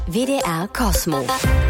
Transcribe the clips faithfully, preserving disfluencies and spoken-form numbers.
W D R Cosmo.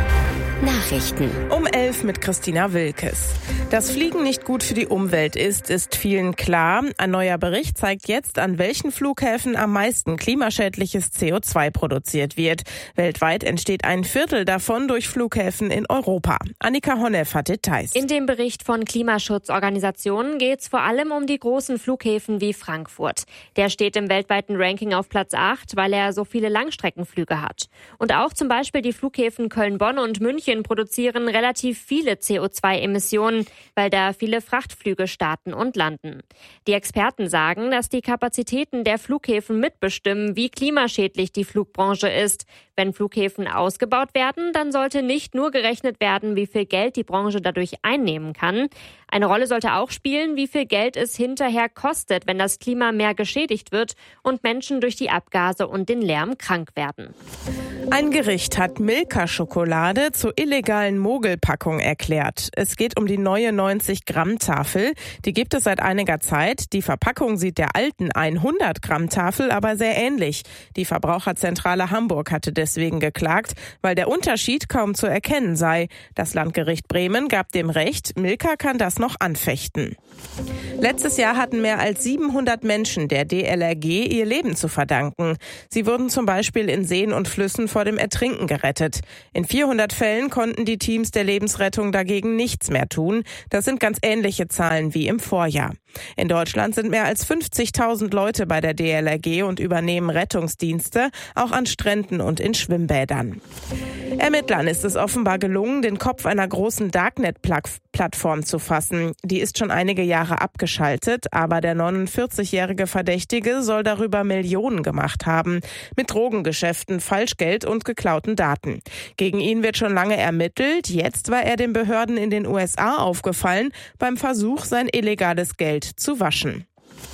Nachrichten. Um elf mit Christina Wilkes. Dass Fliegen nicht gut für die Umwelt ist, ist vielen klar. Ein neuer Bericht zeigt jetzt, an welchen Flughäfen am meisten klimaschädliches C O zwei produziert wird. Weltweit entsteht ein Viertel davon durch Flughäfen in Europa. Annika Honneff hat Details. In dem Bericht von Klimaschutzorganisationen geht es vor allem um die großen Flughäfen wie Frankfurt. Der steht im weltweiten Ranking auf Platz acht, weil er so viele Langstreckenflüge hat. Und auch zum Beispiel die Flughäfen Köln-Bonn und München produzieren relativ viele C O zwei Emissionen, weil da viele Frachtflüge starten und landen. Die Experten sagen, dass die Kapazitäten der Flughäfen mitbestimmen, wie klimaschädlich die Flugbranche ist. Wenn Flughäfen ausgebaut werden, dann sollte nicht nur gerechnet werden, wie viel Geld die Branche dadurch einnehmen kann. Eine Rolle sollte auch spielen, wie viel Geld es hinterher kostet, wenn das Klima mehr geschädigt wird und Menschen durch die Abgase und den Lärm krank werden. Ein Gericht hat Milka-Schokolade zur illegalen Mogelpackung erklärt. Es geht um die neue neunzig Gramm Tafel. Die gibt es seit einiger Zeit. Die Verpackung sieht der alten hundert Gramm Tafel aber sehr ähnlich. Die Verbraucherzentrale Hamburg hatte deswegen geklagt, weil der Unterschied kaum zu erkennen sei. Das Landgericht Bremen gab dem Recht, Milka kann das noch anfechten. Letztes Jahr hatten mehr als siebenhundert Menschen der D L R G ihr Leben zu verdanken. Sie wurden zum Beispiel in Seen und Flüssen vor dem Ertrinken gerettet. In vierhundert Fällen konnten die Teams der Lebensrettung dagegen nichts mehr tun. Das sind ganz ähnliche Zahlen wie im Vorjahr. In Deutschland sind mehr als fünfzigtausend Leute bei der D L R G und übernehmen Rettungsdienste, auch an Stränden und in Schwimmbädern. Ermittlern ist es offenbar gelungen, den Kopf einer großen Darknet-Plattform zu fassen. Die ist schon einige Jahre abgeschaltet, aber der neunundvierzigjährige Verdächtige soll darüber Millionen gemacht haben. Mit Drogengeschäften, Falschgeld und geklauten Daten. Gegen ihn wird schon lange ermittelt. Jetzt war er den Behörden in den U S A aufgefallen, beim Versuch, sein illegales Geld zu waschen.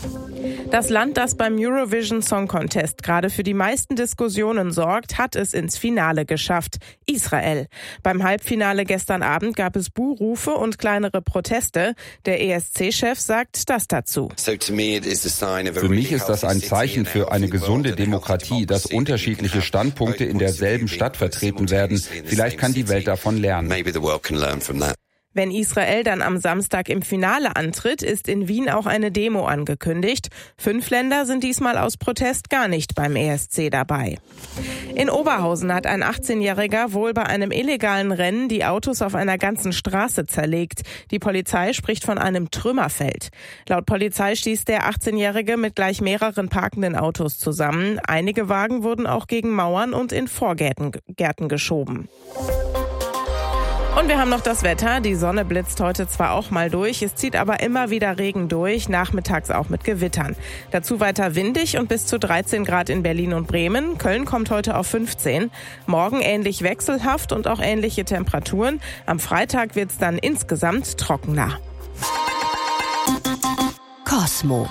Das Land, das beim Eurovision Song Contest gerade für die meisten Diskussionen sorgt, hat es ins Finale geschafft. Israel. Beim Halbfinale gestern Abend gab es Buhrufe und kleinere Proteste. Der E S C-Chef sagt das dazu. Für mich ist das ein Zeichen für eine gesunde Demokratie, dass unterschiedliche Standpunkte in derselben Stadt vertreten werden. Vielleicht kann die Welt davon lernen. Wenn Israel dann am Samstag im Finale antritt, ist in Wien auch eine Demo angekündigt. Fünf Länder sind diesmal aus Protest gar nicht beim E S C dabei. In Oberhausen hat ein achtzehnjähriger wohl bei einem illegalen Rennen die Autos auf einer ganzen Straße zerlegt. Die Polizei spricht von einem Trümmerfeld. Laut Polizei stieß der achtzehnjährige mit gleich mehreren parkenden Autos zusammen. Einige Wagen wurden auch gegen Mauern und in Vorgärten Gärten geschoben. Und wir haben noch das Wetter. Die Sonne blitzt heute zwar auch mal durch, es zieht aber immer wieder Regen durch, nachmittags auch mit Gewittern. Dazu weiter windig und bis zu dreizehn Grad in Berlin und Bremen. Köln kommt heute auf fünfzehn. Morgen ähnlich wechselhaft und auch ähnliche Temperaturen. Am Freitag wird es dann insgesamt trockener. Cosmo.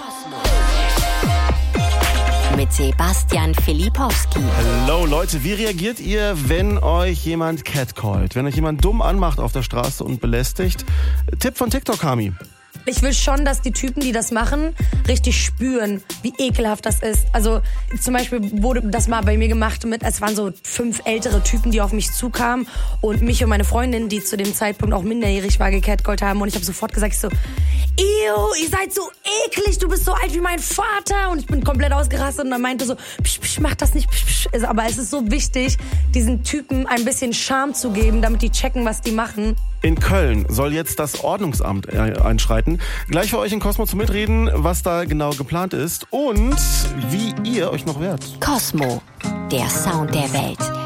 Mit Sebastian Filipowski. Hallo Leute, wie reagiert ihr, wenn euch jemand catcallt? Wenn euch jemand dumm anmacht auf der Straße und belästigt? Tipp von TikTok, Hami. Ich will schon, dass die Typen, die das machen, richtig spüren, wie ekelhaft das ist. Also zum Beispiel wurde das mal bei mir gemacht mit, es waren so fünf ältere Typen, die auf mich zukamen und mich und meine Freundin, die zu dem Zeitpunkt auch minderjährig war, gecatcallt haben. Und ich habe sofort gesagt, ich so, ew, ihr seid so eklig, du bist so alt wie mein Vater. Und ich bin komplett ausgerastet und dann meinte so, psch, psch, mach das nicht, psch, psch. Aber es ist so wichtig, diesen Typen ein bisschen Charme zu geben, damit die checken, was die machen. In Köln soll jetzt das Ordnungsamt einschreiten. Gleich für euch in Cosmo zum Mitreden, was da genau geplant ist und wie ihr euch noch wehrt. Cosmo, der Sound der Welt.